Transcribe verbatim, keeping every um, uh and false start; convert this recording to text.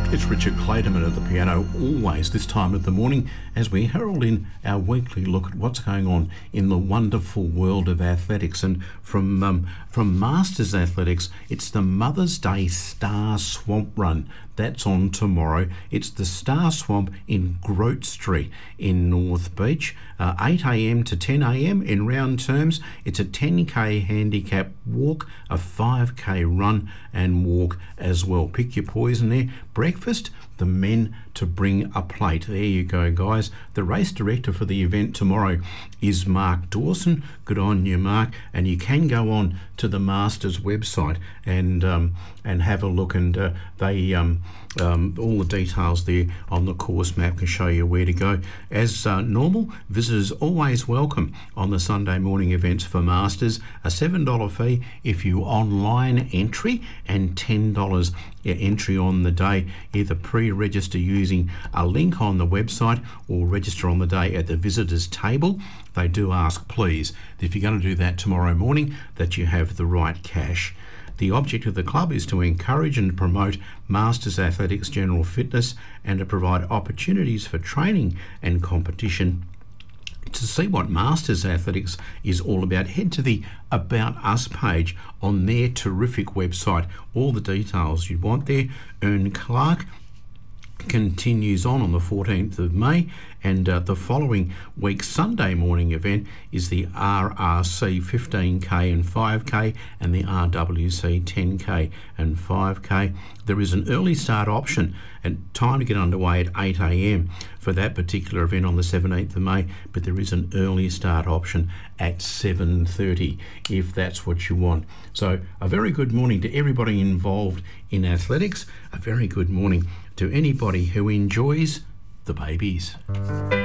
It's Richard Clayderman at the piano, always this time of the morning, as we herald in our weekly look at what's going on in the wonderful world of athletics. And from um, from Masters Athletics, it's the Mother's Day Star Swamp Run. That's on tomorrow. It's the Star Swamp in Grote Street in North Beach, uh, eight a.m. to ten a.m. in round terms. It's a ten k handicap walk, a five k run and walk as well. Pick your poison there. Breakfast, the men to bring a plate. There you go, guys. The race director for the event tomorrow is Mark Dawson. Good on you, Mark. And you can go on to the Masters website and um, and have a look, and uh, they um, um, all the details there on the course map can show you where to go. As uh, normal, visitors always welcome on the Sunday morning events for Masters. A seven dollars fee if you online entry, and ten dollars entry on the day. Either pre-register using a link on the website or register on the day at the visitors table. They do ask, please, if you're going to do that tomorrow morning, that you have the right cash. The object of the club is to encourage and promote Masters Athletics general fitness and to provide opportunities for training and competition. To see what Masters Athletics is all about, head to the About Us page on their terrific website. All the details you want there. Ern Clark continues on on the fourteenth of May, and uh, the following week's Sunday morning event is the R R C fifteen k and five k and the R W C ten k and five k. There is an early start option and time to get underway at eight a.m. for that particular event on the seventeenth of May, but there is an early start option at seven thirty if that's what you want. So a very good morning to everybody involved in athletics. A very good morning to anybody who enjoys the babies.